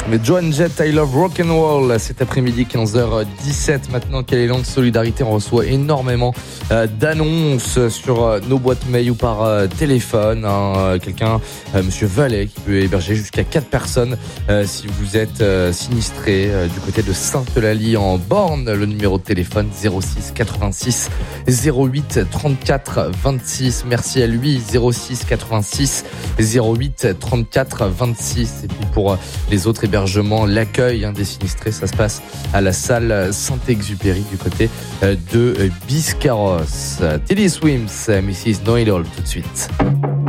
Mais Joan Jett, I Love Rock'n'Roll, cet après-midi 15h17. Maintenant qu'elle est de solidarité, on reçoit énormément d'annonces sur nos boîtes mail ou par téléphone. Quelqu'un, Monsieur Vallet, qui peut héberger jusqu'à 4 personnes si vous êtes sinistré du côté de Sainte-Eulalie en Borne. Le numéro de téléphone 06 86 08 34 26. Merci à lui, 06 86 08 34 26. Et puis pour les autres hébergements, l'accueil des sinistrés, ça se passe à la salle Saint-Exupéry du côté de Biscarrosse. Teddy Swims, Mrs. Know It All tout de suite.